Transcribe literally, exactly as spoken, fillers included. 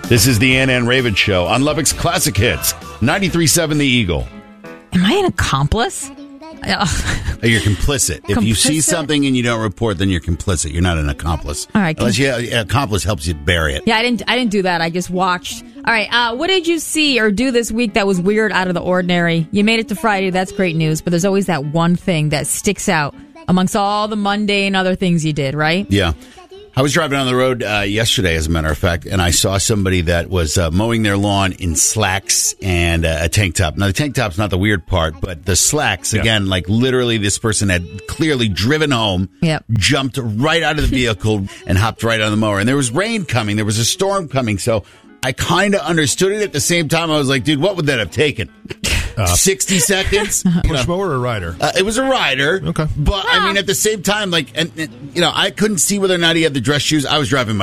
This is the Ann Ann Raven Show on Lubbock's Classic Hits, ninety-three point seven The Eagle. Am I an accomplice? You're complicit. If Complicit? you see something and you don't report, then you're complicit. You're not an accomplice. All right. Unless you, an accomplice helps you bury it. Yeah, I didn't. I didn't do that. I just watched. All right. Uh, what did you see or do this week that was weird, out of the ordinary? You made it to Friday. That's great news. But there's always that one thing that sticks out amongst all the mundane other things you did, right? Yeah. I was driving on the road uh, yesterday, as a matter of fact, and I saw somebody that was uh, mowing their lawn in slacks and uh, a tank top. Now, the tank top's not the weird part, but the slacks, Yep. again, like literally this person had clearly driven home, Yep. jumped right out of the vehicle and hopped right on the mower. And there was rain coming. There was a storm coming. So I kind of understood it. At the same time, I was like, dude, what would that have taken? Uh, sixty seconds? You Push know? mower or rider? Uh, it was a rider. Okay. But, I mean, at the same time, like, and, and, you know, I couldn't see whether or not he had the dress shoes. I was driving my